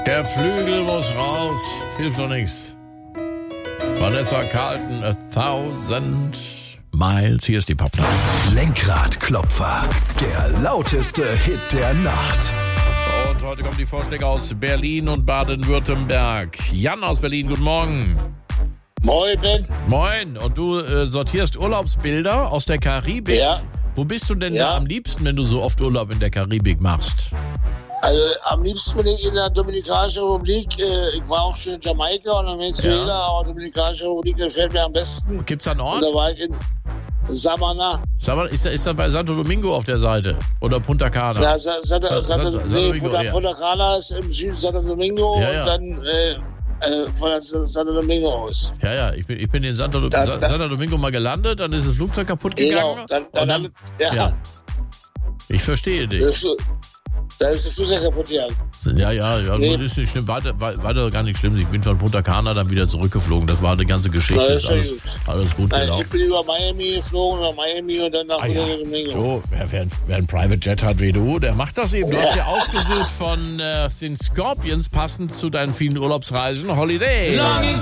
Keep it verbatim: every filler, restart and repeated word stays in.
Der Flügel muss raus. Hilft doch nichts. Vanessa Carlton, A Thousand Miles. Hier ist die Popnight. Lenkradklopfer. Der lauteste Hit der Nacht. Und heute kommen die Vorschläge aus Berlin und Baden-Württemberg. Jan aus Berlin, guten Morgen. Moin, Ben. Moin. Und du äh, sortierst Urlaubsbilder aus der Karibik. Ja. Wo bist du denn Ja. da am liebsten, wenn du so oft Urlaub in der Karibik machst? Also am liebsten bin ich in der Dominikanischen Republik. Äh, ich war auch schon in Jamaika und in Venezuela, Ja. aber die Dominikanische Republik gefällt mir am besten. Gibt's da einen Und Ort? da war ich in Samana. Sag mal, ist da, ist da bei Santo Domingo auf der Seite? Oder Punta Cana? Ja, Sa- Sa- Sa- Sa- Sa- Sa- Santo nee, Domingo, Punta, ja. Punta Cana ist im Süden Santo Domingo Ja, ja. und dann äh, äh, von Santo Domingo aus. Ja, ja, ich bin, ich bin in Santo, Da- Sa- da- Santo Domingo mal gelandet, dann ist das Flugzeug kaputt gegangen. Genau, dann, dann, und dann, ja, ja. Ich verstehe dich. Das ist- da ist der Flugzeug kaputt gegangen. Ja, ja, ja, Nee. das ist nicht schlimm. Weiter, wei- weiter gar nicht schlimm. Ich bin von Punta Cana dann wieder zurückgeflogen. Das war eine ganze Geschichte. Na, ist das ist alles, schon alles gut Nein, ich gelaufen. bin über Miami geflogen, über Miami und dann nach Ah, ja. Santo Domingo. So, wer, wer, wer ein Private Jet hat wie du, der macht das eben. Du hast Ja. ja ausgesucht von äh, den Scorpions, passend zu deinen vielen Urlaubsreisen. Holiday.